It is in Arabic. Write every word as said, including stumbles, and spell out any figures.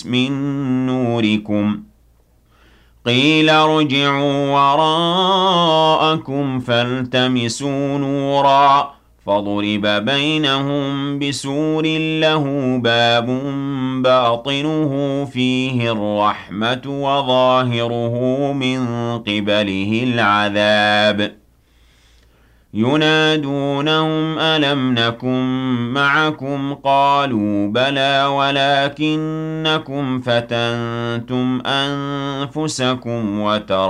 يَيْأَسْ مِن نُّورِكُمْ قِيلَ ارْجِعُوا وَرَاءَكُمْ فَالْتَمِسُوا نُورًا فَضُرِبَ بَيْنَهُم بِسُورٍ لَّهُ بَابٌ بَاطِنُهُ فِيهِ الرَّحْمَةُ وَظَاهِرُهُ مِن قِبَلِهِ الْعَذَابُ يُنَادُونَهُمْ أَلَمْ نَكُن مَّعَكُمْ ۖ قَالُوا بَلَىٰ وَلَٰكِنَّكُمْ فَتَنتُمْ أَنفُسَكُمْ وَتَرَبَّصْتُمْ